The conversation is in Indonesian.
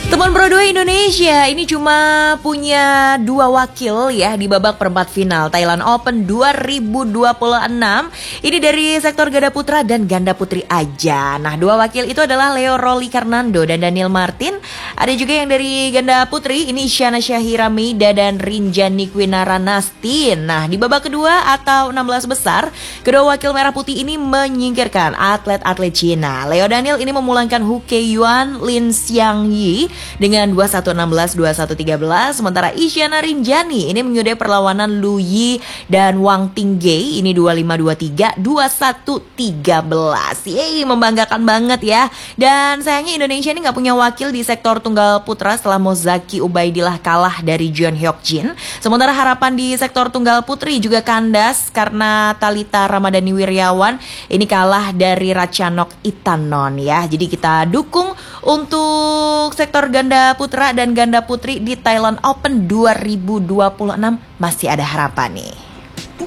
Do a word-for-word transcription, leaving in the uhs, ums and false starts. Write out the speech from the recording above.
Teman Pro dua Indonesia ini cuma punya dua wakil ya di babak perempat final Thailand Open dua ribu dua puluh enam. Ini dari sektor ganda putra dan ganda putri aja. Nah, dua wakil itu adalah Leo Rolly-Fernando dan Daniel Martin. Ada juga yang dari ganda putri, ini Isyana Syahira Meida dan Rinjani Kwinaranastin. Nah, di babak kedua atau enam belas besar, kedua wakil merah putih ini menyingkirkan atlet-atlet Cina. Leo Daniel ini memulangkan Hu Keiyuan, Lin Xiangyi dengan dua puluh satu enam belas, dua puluh satu tiga belas. Sementara Isyana Rinjani ini menyudahi perlawanan Lu Yi dan Wang Tingge ini dua puluh lima dua puluh tiga, dua puluh satu tiga belas. Yeay, membanggakan banget ya. Dan sayangnya Indonesia ini gak punya wakil di sektor tunggal putra setelah Mozaki Ubaidillah kalah dari Jeon Hyuk Jin. Sementara harapan di sektor tunggal putri juga kandas karena Thalita Ramadhani Wiryawan ini kalah dari Ratchanok Itanon ya. Jadi kita dukung untuk sektor ganda putra dan ganda putri di Thailand Open dua ribu dua puluh enam, masih ada harapan nih.